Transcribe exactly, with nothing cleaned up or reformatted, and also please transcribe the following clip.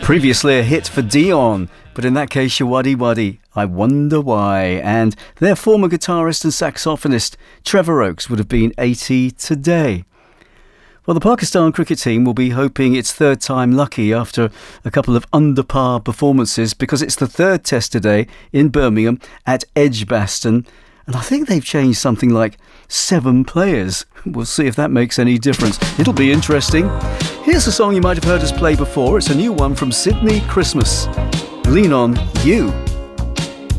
Previously a hit for Dion, but in that case, Shawaddy Waddy, I Wonder Why. And their former guitarist and saxophonist, Trevor Oakes, would have been eighty today. Well, the Pakistan cricket team will be hoping it's third time lucky after a couple of under-par performances, because it's the third test today in Birmingham at Edgbaston. And I think they've changed something like seven players. We'll see if that makes any difference. It'll be interesting. Here's a song you might have heard us play before. It's a new one from Sydney Christmas. Lean On You.